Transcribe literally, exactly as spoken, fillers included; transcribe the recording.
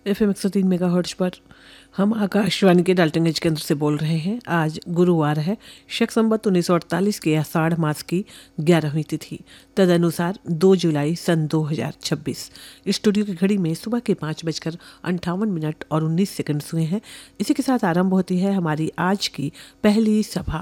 F M एक सौ तीन मेगा हर्ट्ज पर हम आकाशवाणी के डाल्टनगंज केंद्र से बोल रहे हैं। आज गुरुवार है, शक संवत उन्नीस सौ अड़तालीस के आषाढ़ मास की ग्यारहवीं तिथि, तदनुसार दो जुलाई सन दो हज़ार छब्बीस। स्टूडियो की घड़ी में सुबह के पाँच बजकर अंठावन मिनट और उन्नीस सेकंड हुए हैं। इसी के साथ आरंभ होती है हमारी आज की पहली सभा।